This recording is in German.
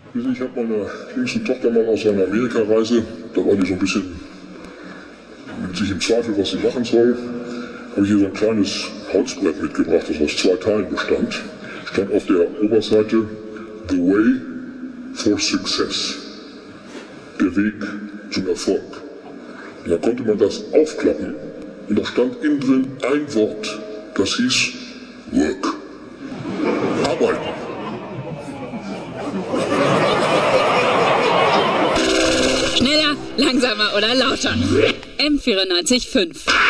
Ich habe meiner jüngsten Tochter mal aus einer Amerikareise, da war die so ein bisschen mit sich im Zweifel, was sie machen soll, habe ich hier so ein kleines Holzbrett mitgebracht, das aus 2 Teilen bestand. Stand auf der Oberseite The Way for Success. Der Weg zum Erfolg. Und dann konnte man das aufklappen und da stand innen drin ein Wort, das hieß Work. Arbeiten. Schneller, langsamer oder lauter. M94.5.